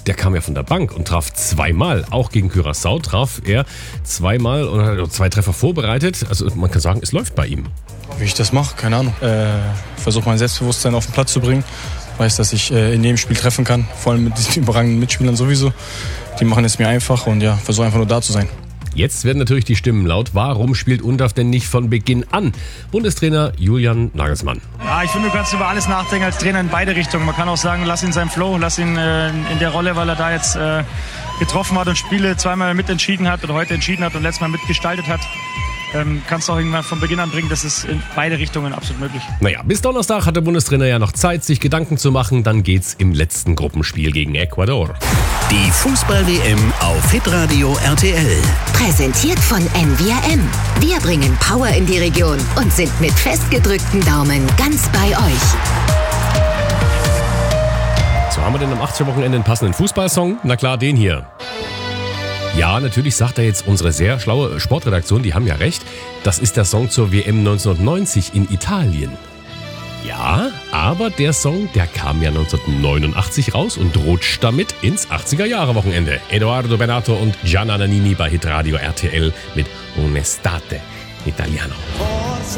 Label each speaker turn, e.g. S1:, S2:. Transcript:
S1: der kam ja von der Bank und traf zweimal. Auch gegen Curaçao traf er zweimal und hat 2 Treffer vorbereitet. Also man kann sagen, es läuft bei ihm.
S2: Wie ich das mache, keine Ahnung. Versuche mein Selbstbewusstsein auf den Platz zu bringen. Weiß, dass ich in jedem Spiel treffen kann. Vor allem mit diesen überragenden Mitspielern sowieso. Die machen es mir einfach und ja, versuche einfach nur da zu sein.
S1: Jetzt werden natürlich die Stimmen laut. Warum spielt Undav denn nicht von Beginn an? Bundestrainer Julian Nagelsmann.
S3: Ja, ich finde, du kannst über alles nachdenken als Trainer in beide Richtungen. Man kann auch sagen, lass ihn seinen Flow, lass ihn in der Rolle, weil er da jetzt getroffen hat und Spiele zweimal mitentschieden hat oder heute entschieden hat und letztes Mal mitgestaltet hat. Kannst du auch irgendwann von Beginn an bringen, das ist in beide Richtungen absolut möglich.
S1: Naja, bis Donnerstag hat der Bundestrainer ja noch Zeit, sich Gedanken zu machen. Dann geht's im letzten Gruppenspiel gegen Ecuador.
S4: Die Fußball-WM auf Hitradio RTL.
S5: Präsentiert von NVRM. Wir bringen Power in die Region und sind mit festgedrückten Daumen ganz bei euch.
S1: So, haben wir denn am 80er-Wochenende einen passenden Fußballsong? Na klar, den hier. Ja, natürlich sagt er jetzt unsere sehr schlaue Sportredaktion, die haben ja recht. Das ist der Song zur WM 1990 in Italien. Ja, aber der Song, der kam ja 1989 raus und rutscht damit ins 80er-Jahre-Wochenende. Edoardo Bennato und Gianna Nannini bei Hitradio RTL mit Un'estate Italiano.